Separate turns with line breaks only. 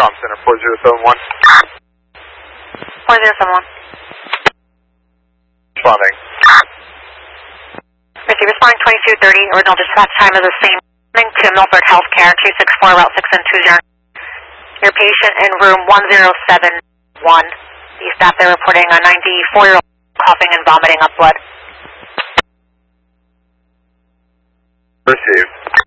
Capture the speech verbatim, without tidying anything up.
Comm Center four zero seven one.
four zero seven one.
Responding.
Receive responding twenty-two thirty. Original dispatch time is the same. To Milford Healthcare, two six four, Route six and two zero. Your patient in room one zero seven one. The staff there reporting a ninety-four-year-old coughing and vomiting up blood.
Received.